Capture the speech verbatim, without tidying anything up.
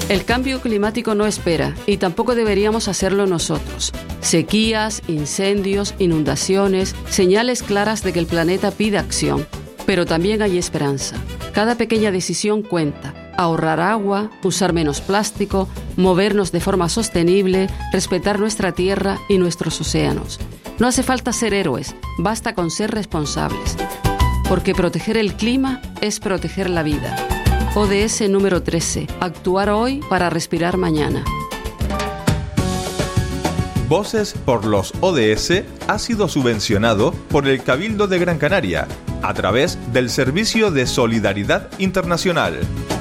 El cambio climático no espera y tampoco deberíamos hacerlo nosotros. Sequías, incendios, inundaciones, señales claras de que el planeta pide acción. Pero también hay esperanza. Cada pequeña decisión cuenta. Ahorrar agua, usar menos plástico, movernos de forma sostenible, respetar nuestra tierra y nuestros océanos. No hace falta ser héroes, basta con ser responsables. Porque proteger el clima es proteger la vida. O D S número trece. Actuar hoy para respirar mañana. Voces por los O D S ha sido subvencionado por el Cabildo de Gran Canaria a través del Servicio de Solidaridad Internacional.